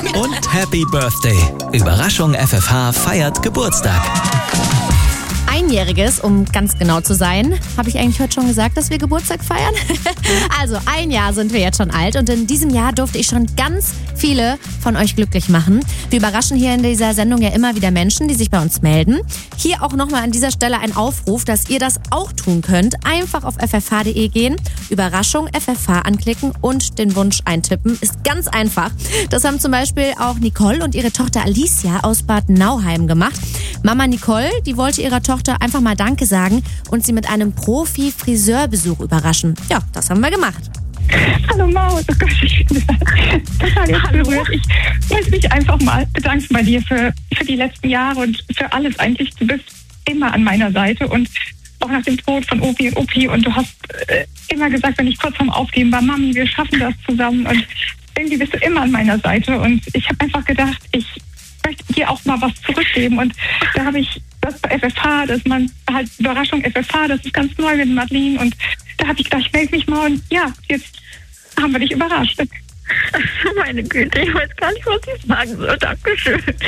Und Happy Birthday. Überraschung FFH feiert Geburtstag. Einjähriges, um ganz genau zu sein. Habe ich eigentlich heute schon gesagt, dass wir Geburtstag feiern? Also 1 Jahr sind wir jetzt schon alt und in diesem Jahr durfte ich schon ganz viele von euch glücklich machen. Wir überraschen hier in dieser Sendung ja immer wieder Menschen, die sich bei uns melden. Hier auch nochmal an dieser Stelle ein Aufruf, dass ihr das auch tun könnt. Einfach auf ffh.de gehen, Überraschung FFH anklicken und den Wunsch eintippen. Ist ganz einfach. Das haben zum Beispiel auch Nicole und ihre Tochter Alicia aus Bad Nauheim gemacht. Mama Nicole, die wollte ihrer Tochter einfach mal Danke sagen und sie mit einem Profi-Friseurbesuch überraschen. Ja, das haben wir gemacht. Hallo Maus, oh Gott, ich bin total jetzt berührt. Ich möchte mich einfach mal bedanken bei dir für die letzten Jahre und für alles eigentlich. Du bist immer an meiner Seite und auch nach dem Tod von Opi und Opi und du hast immer gesagt, wenn ich kurz vorm Aufgeben war, Mami, wir schaffen das zusammen und irgendwie bist du immer an meiner Seite und ich habe einfach gedacht, ich möchte dir auch mal was zurückgeben und da habe ich das bei FFH, dass man halt Überraschung FFH, das ist ganz neu mit Madeline und da habe ich gedacht, ich melde mich mal und ja, jetzt haben wir dich überrascht. Meine Güte, ich weiß gar nicht, was ich sagen soll. Dankeschön.